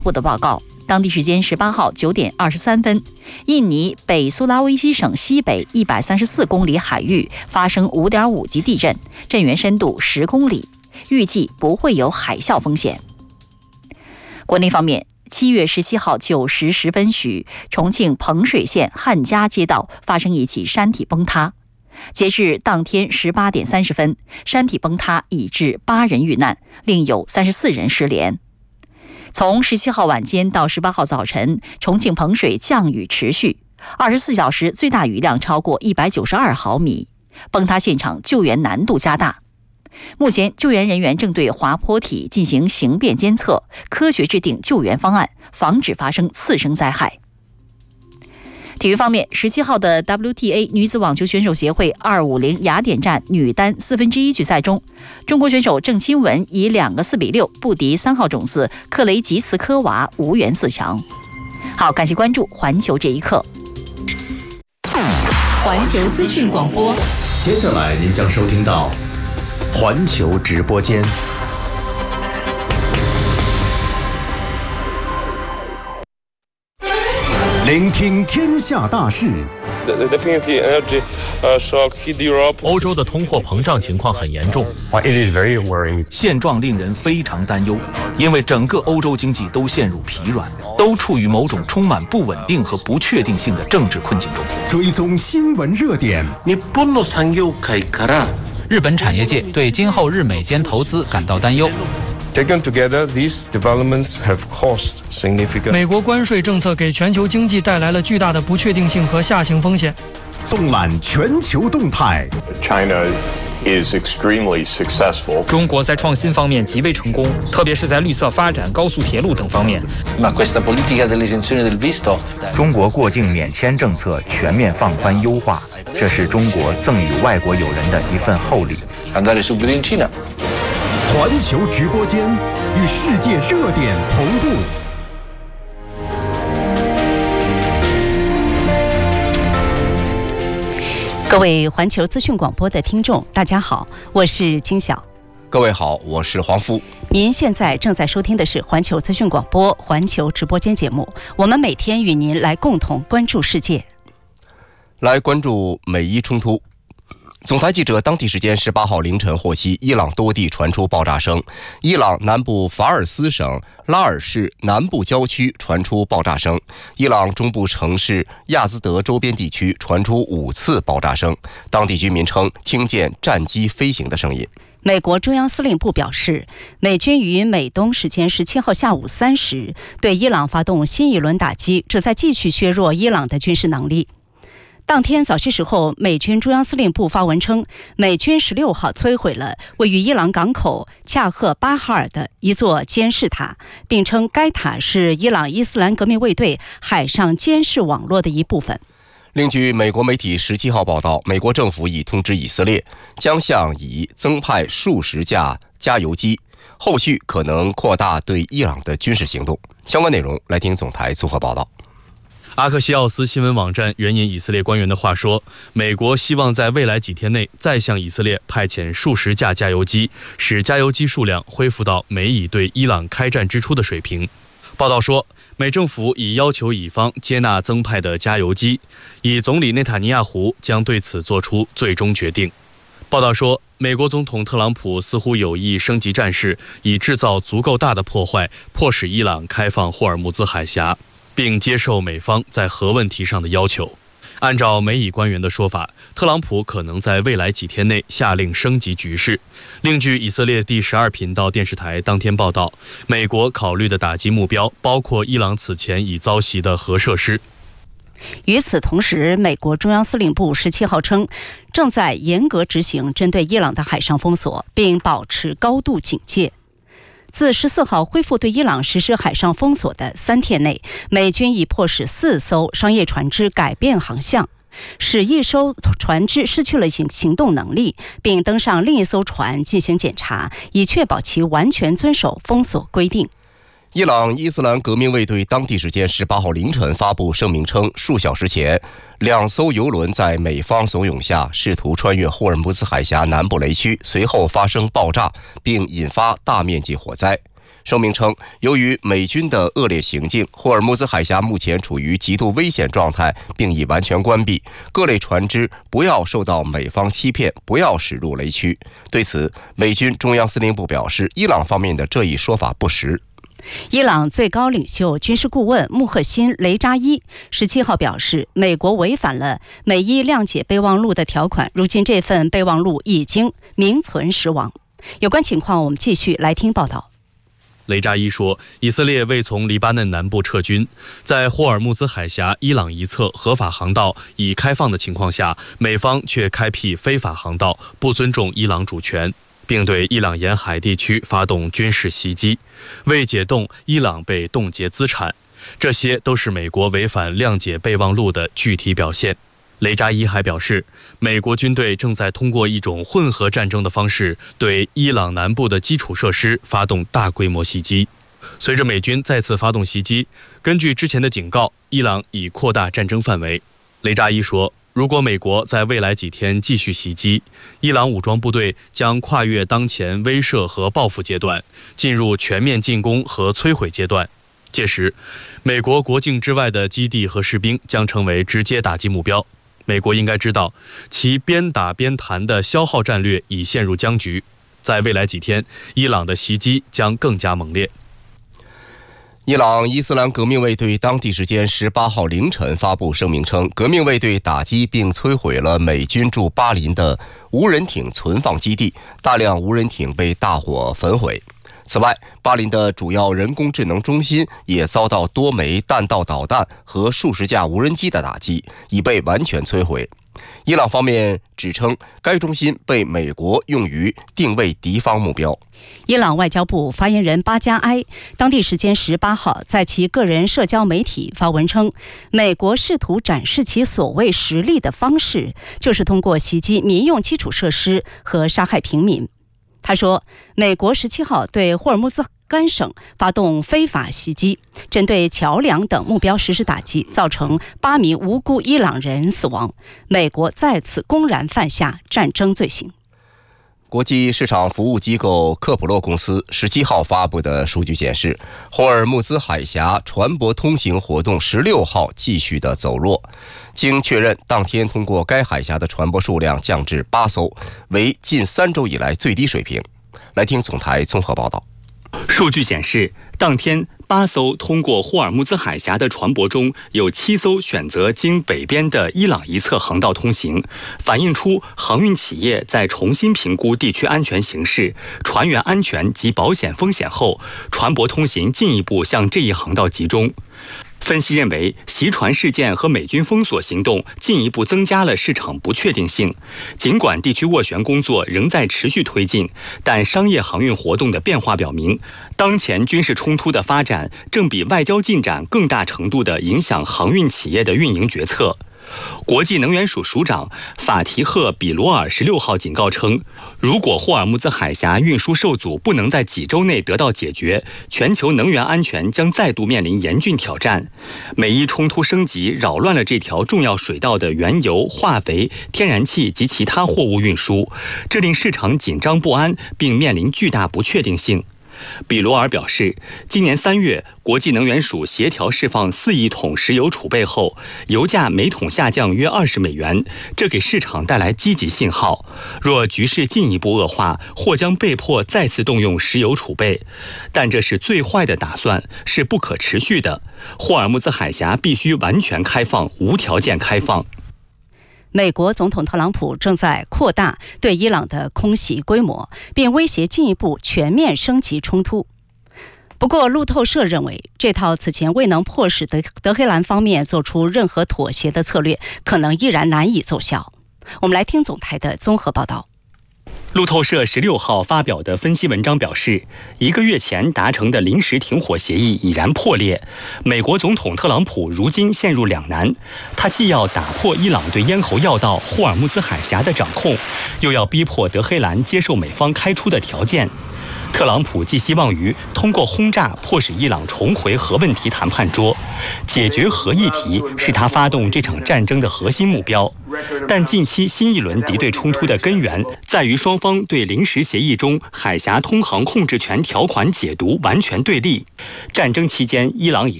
部的报告。当地时间18号9点23分，印尼北苏拉威西省西北134公里海域发生5.5级地震，震源深度10公里，预计不会有海啸风险。国内方面，7月17号9时10分许，重庆彭水县汉家街道发生一起山体崩塌。截至当天18点30分，山体崩塌已致8人遇难，另有34人失联。从17号晚间到18号早晨，重庆彭水降雨持续，24小时最大雨量超过192毫米，崩塌现场救援难度加大。目前，救援人员正对滑坡体进行形变监测，科学制定救援方案，防止发生次生灾害。体育方面，17号的 WTA 女子网球选手协会250雅典站女单1/4决赛中，中国选手郑钦文以2个4比6不敌3号种子克雷吉茨科娃，无缘4强。好，感谢关注环球这一刻。 环球资讯广播， 接下来您将收听到环球直播间。聆听天下大事。 欧洲的通货膨胀情况很严重，现状令人非常担忧，因为整个欧洲经济都陷入疲软，都处于某种充满不稳定和不确定性的政治困境中。 追踪新闻热点。 日本产业界对今后日美间投资感到担忧。 Taken together, these developments have caused significant. 美国关税政策给全球经济带来了巨大的不确定性和下行风险。 纵览全球动态。 China is extremely successful. 中国在创新方面极为成功，特别是在绿色发展、高速铁路等方面。 中国过境免签政策全面放宽优化，这是中国赠予外国友人的一份厚礼。 环球直播间与世界热点同步。 各位环球资讯广播的听众，大家好，我是金晓。 各位好，我是黄福。 您现在正在收听的是环球资讯广播环球直播间节目，我们每天与您来共同关注世界， 来关注美伊冲突。总台记者当地时间18号凌晨获悉，伊朗多地传出爆炸声。伊朗南部法尔斯省拉尔市南部郊区传出爆炸声，伊朗中部城市亚兹德周边地区传出5次爆炸声，当地居民称听见战机飞行的声音。 美国中央司令部表示，美军于美东时间17号下午3时对伊朗发动新一轮打击，旨在继续削弱伊朗的军事能力。当天早些时候，美军中央司令部发文称，美军16号摧毁了位于伊朗港口恰赫巴哈尔的一座监视塔，并称该塔是伊朗伊斯兰革命卫队海上监视网络的一部分。 另据美国媒体17号报道，美国政府已通知以色列，将向以增派数十架加油机，后续可能扩大对伊朗的军事行动。相关内容来听总台综合报道。 阿克西奥斯新闻网站援引以色列官员的话说，美国希望在未来几天内再向以色列派遣数十架加油机，使加油机数量恢复到美以对伊朗开战之初的水平。报道说，美政府已要求以方接纳增派的加油机，以总理内塔尼亚胡将对此做出最终决定。报道说，美国总统特朗普似乎有意升级战事，以制造足够大的破坏，迫使伊朗开放霍尔木兹海峡，并接受美方在核问题上的要求。按照美以官员的说法，特朗普可能在未来几天内下令升级局势。另据以色列第12频道电视台当天报道，美国考虑的打击目标包括伊朗此前已遭袭的核设施。 与此同时，美国中央司令部17号称，正在严格执行针对伊朗的海上封锁，并保持高度警戒。自14号恢复对伊朗实施海上封锁的3天内，美军已迫使4艘商业船只改变航向，使一艘船只失去了行动能力，并登上另一艘船进行检查，以确保其完全遵守封锁规定。 伊朗伊斯兰革命卫队当地时间18号凌晨发布声明称，数小时前2艘油轮在美方怂恿下试图穿越霍尔木兹海峡南部雷区，随后发生爆炸并引发大面积火灾。 声明称，由于美军的恶劣行径，霍尔木兹海峡目前处于极度危险状态，并已完全关闭，各类船只不要受到美方欺骗，不要驶入雷区。对此，美军中央司令部表示，伊朗方面的这一说法不实。 伊朗最高领袖军事顾问穆赫辛·雷扎伊17号表示，美国违反了美伊谅解备忘录的条款，如今这份备忘录已经名存实亡。有关情况，我们继续来听报道。 雷扎伊说，以色列未从黎巴嫩南部撤军，在霍尔木兹海峡伊朗一侧合法航道已开放的情况下，美方却开辟非法航道，不尊重伊朗主权，并对伊朗沿海地区发动军事袭击，为解冻伊朗被冻结资产，这些都是美国违反谅解备忘录的具体表现。雷扎伊还表示，美国军队正在通过一种混合战争的方式对伊朗南部的基础设施发动大规模袭击。随着美军再次发动袭击，根据之前的警告，伊朗已扩大战争范围。雷扎伊说，如果美国在未来几天继续袭击，伊朗武装部队将跨越当前威慑和报复阶段，进入全面进攻和摧毁阶段。届时，美国国境之外的基地和士兵将成为直接打击目标。美国应该知道，其边打边谈的消耗战略已陷入僵局。在未来几天，伊朗的袭击将更加猛烈。 伊朗伊斯兰革命卫队当地时间18号凌晨发布声明称，革命卫队打击并摧毁了美军驻巴林的无人艇存放基地，大量无人艇被大火焚毁。此外，巴林的主要人工智能中心也遭到多枚弹道导弹和数十架无人机的打击，已被完全摧毁。伊朗方面指称，该中心被美国用于定位敌方目标。 伊朗外交部发言人巴加埃当地时间18号在其个人社交媒体发文称，美国试图展示其所谓实力的方式，就是通过袭击民用基础设施和杀害平民。他说，美国17号对霍尔木兹干省发动非法袭击，针对桥梁等目标实施打击，造成8名无辜伊朗人死亡。美国再次公然犯下战争罪行。 国际市场服务机构科普洛公司17号发布的数据显示，霍尔木兹海峡船舶通行活动16号继续的走弱。经确认，当天通过该海峡的船舶数量降至8艘，为近3周以来最低水平。来听总台综合报道。 数据显示，当天8艘通过霍尔木兹海峡的船舶中，有7艘选择经北边的伊朗一侧航道通行，反映出航运企业在重新评估地区安全形势、船员安全及保险风险后，船舶通行进一步向这一航道集中。分析认为，袭船事件和美军封锁行动进一步增加了市场不确定性。尽管地区斡旋工作仍在持续推进，但商业航运活动的变化表明，当前军事冲突的发展正比外交进展更大程度地影响航运企业的运营决策。国际能源署署长法提赫·比罗尔16号警告称，如果霍尔木兹海峡运输受阻不能在几周内得到解决，全球能源安全将再度面临严峻挑战。美伊冲突升级扰乱了这条重要水道的原油、化肥、天然气及其他货物运输，这令市场紧张不安，并面临巨大不确定性。比罗尔表示，今年3月，国际能源署协调释放4亿桶石油储备后，油价每桶下降约20美元，这给市场带来积极信号。若局势进一步恶化，或将被迫再次动用石油储备，但这是最坏的打算，是不可持续的。霍尔木兹海峡必须完全开放，无条件开放。 美国总统特朗普正在扩大对伊朗的空袭规模，并威胁进一步全面升级冲突。不过，路透社认为，这套此前未能迫使德黑兰方面做出任何妥协的策略，可能依然难以奏效。我们来听总台的综合报道。 路透社16号发表的分析文章表示，1个月前达成的临时停火协议已然破裂。美国总统特朗普如今陷入两难，他既要打破伊朗对咽喉要道霍尔木兹海峡的掌控，又要逼迫德黑兰接受美方开出的条件。特朗普寄希望于通过轰炸迫使伊朗重回核问题谈判桌， 解决核议题是他发动这场战争的核心目标。但近期新一轮敌对冲突的根源在于双方对临时协议中海峡通航控制权条款解读完全对立。战争期间，伊朗以